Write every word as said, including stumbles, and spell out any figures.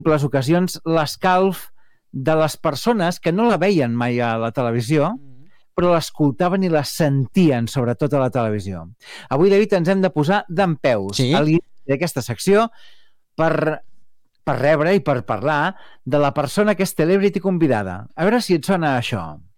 les ocasions l'escalf de les persones que no la veien mai a la televisió, però l'escoltaven i la sentien, sobretot a la televisió. Avui, David, ens hem de posar dempeus Sí? a l'inici d'aquesta secció per, per rebre i per parlar de la persona que és celebrity convidada. A veure si et sona això.